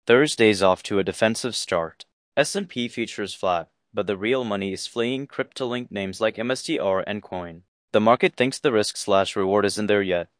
Thursday's off to a defensive start. S&P futures flat, but the real money is fleeing crypto-linked names like MSTR and Coin. The market thinks the risk/reward isn't there yet,